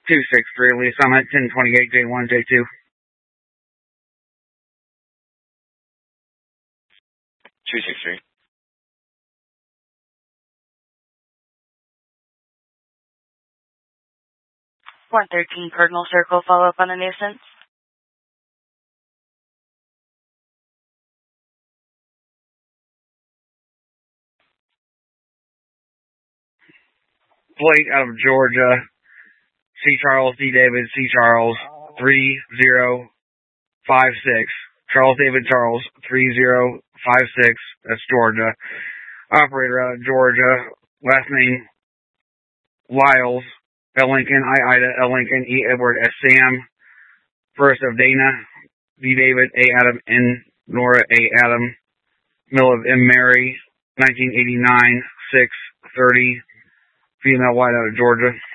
263, Lee Summit, 1028, J1, J2. 263. Cardinal Circle, follow up on the nuisance. Plate out of Georgia, C. Charles, D. David, C. Charles, 3056. Charles David Charles, 3056. That's Georgia. Operator out of Georgia. Last name, Lyles. L. Lincoln, I. Ida, L. Lincoln, E. Edward, S. Sam. First of Dana, D. David, A. Adam, N. Nora, A. Adam. Mill of M. Mary, 1989, 6:30. Female white out of Georgia.